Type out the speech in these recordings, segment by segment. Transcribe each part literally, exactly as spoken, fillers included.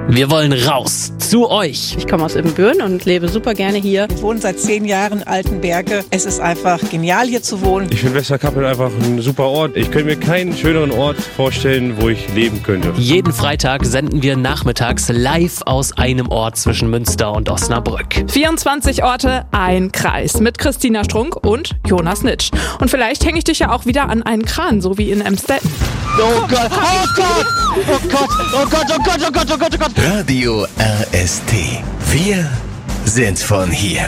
Wir wollen raus zu euch. Ich komme aus Ibbenbüren und lebe super gerne hier. Ich wohne seit zehn Jahren in Altenberge. Es ist einfach genial, hier zu wohnen. Ich finde Westerkappel einfach ein super Ort. Ich könnte mir keinen schöneren Ort vorstellen, wo ich leben könnte. Jeden Freitag senden wir nachmittags live aus einem Ort zwischen Münster und Osnabrück. vierundzwanzig Orte, ein Kreis mit Christina Strunk und Jonas Nitsch. Und vielleicht hänge ich dich ja auch wieder an einen Kran, so wie in Emstetten. Oh Gott, oh Gott, oh Gott, oh Gott, oh Gott, oh Gott, oh Gott, oh Gott. Radio R S T. Wir sind von hier.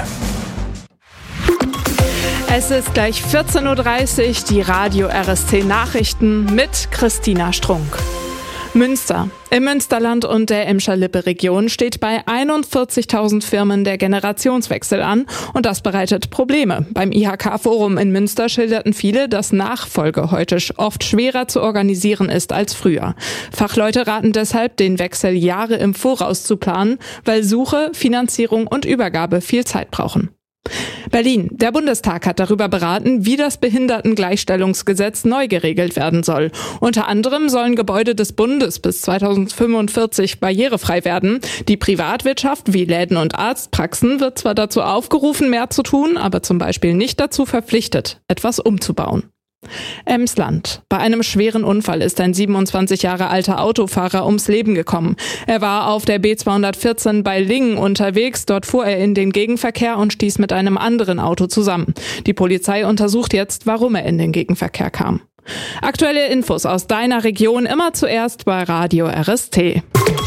Es ist gleich vierzehn Uhr dreißig, die Radio R S T Nachrichten mit Christina Strunk. Münster. Im Münsterland und der Emscher-Lippe-Region steht bei einundvierzigtausend Firmen der Generationswechsel an und das bereitet Probleme. Beim I H K-Forum in Münster schilderten viele, dass Nachfolge heute oft schwerer zu organisieren ist als früher. Fachleute raten deshalb, den Wechsel Jahre im Voraus zu planen, weil Suche, Finanzierung und Übergabe viel Zeit brauchen. Berlin. Der Bundestag hat darüber beraten, wie das Behindertengleichstellungsgesetz neu geregelt werden soll. Unter anderem sollen Gebäude des Bundes bis zweitausendfünfundvierzig barrierefrei werden. Die Privatwirtschaft wie Läden und Arztpraxen wird zwar dazu aufgerufen, mehr zu tun, aber zum Beispiel nicht dazu verpflichtet, etwas umzubauen. Emsland. Bei einem schweren Unfall ist ein siebenundzwanzig Jahre alter Autofahrer ums Leben gekommen. Er war auf der B zweihundertvierzehn bei Lingen unterwegs. Dort fuhr er in den Gegenverkehr und stieß mit einem anderen Auto zusammen. Die Polizei untersucht jetzt, warum er in den Gegenverkehr kam. Aktuelle Infos aus deiner Region immer zuerst bei Radio R S T.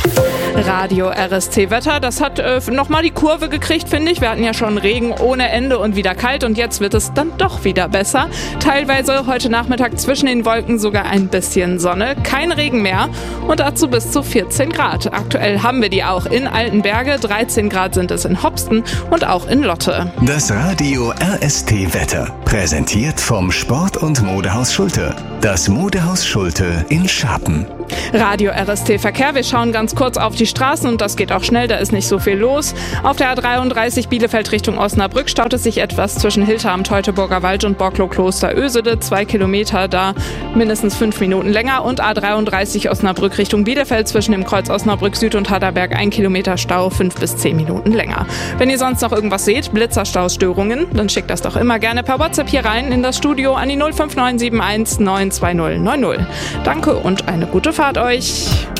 Radio R S T Wetter, das hat äh, nochmal die Kurve gekriegt, finde ich. Wir hatten ja schon Regen ohne Ende und wieder kalt und jetzt wird es dann doch wieder besser. Teilweise heute Nachmittag zwischen den Wolken sogar ein bisschen Sonne, kein Regen mehr und dazu bis zu vierzehn Grad. Aktuell haben wir die auch in Altenberge, dreizehn Grad sind es in Hopsten und auch in Lotte. Das Radio R S T Wetter, präsentiert vom Sport- und Modehaus Schulte. Das Modehaus Schulte in Scharpen. Radio R S T Verkehr, wir schauen ganz kurz auf die Straßen und das geht auch schnell, da ist nicht so viel los. Auf der A dreiunddreißig Bielefeld Richtung Osnabrück staut es sich etwas zwischen Hilterm, Teutoburger Wald und Borklow-Kloster-Ösede. Zwei Kilometer, da mindestens fünf Minuten länger. Und A dreiunddreißig Osnabrück Richtung Bielefeld zwischen dem Kreuz Osnabrück Süd und Haderberg ein Kilometer Stau, fünf bis zehn Minuten länger. Wenn ihr sonst noch irgendwas seht, Blitzerstaustörungen, dann schickt das doch immer gerne per WhatsApp hier rein in das Studio an die null fünf neun sieben eins neun zwei null neun null. Danke und eine gute Fahrt euch.